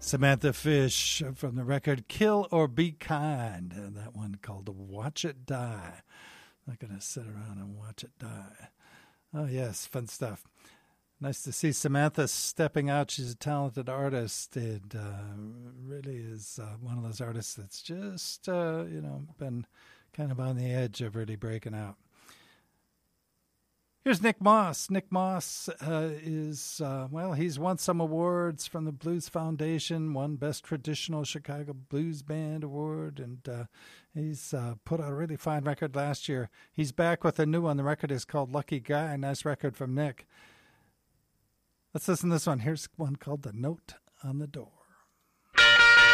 Samantha Fish from the record Kill or Be Kind. That one called Watch It Die. Not going to sit around and watch it die. Oh, yes, fun stuff. Nice to see Samantha stepping out. She's a talented artist. It really is one of those artists that's just, been kind of on the edge of really breaking out. Here's Nick Moss. Nick Moss he's won some awards from the Blues Foundation, won Best Traditional Chicago Blues Band Award, and he's put out a really fine record last year. He's back with a new one. The record is called Lucky Guy. Nice record from Nick. Let's listen to this one. Here's one called The Note on the Door.